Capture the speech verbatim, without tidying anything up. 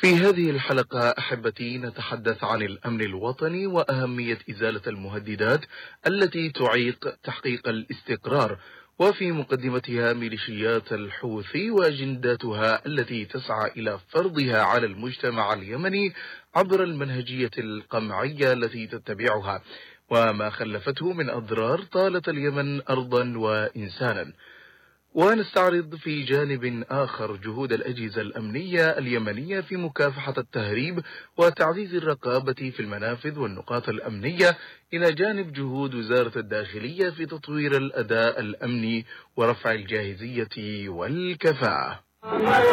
في هذه الحلقة أحبتي نتحدث عن الأمن الوطني وأهمية إزالة المهددات التي تعيق تحقيق الاستقرار، وفي مقدمتها ميليشيات الحوثي وأجنداتها التي تسعى إلى فرضها على المجتمع اليمني عبر المنهجية القمعية التي تتبعها، وما خلفته من أضرار طالت اليمن أرضا وإنسانا. ونستعرض في جانب آخر جهود الأجهزة الأمنية اليمنية في مكافحة التهريب وتعزيز الرقابة في المنافذ والنقاط الأمنية، إلى جانب جهود وزارة الداخلية في تطوير الأداء الأمني ورفع الجاهزية والكفاءة.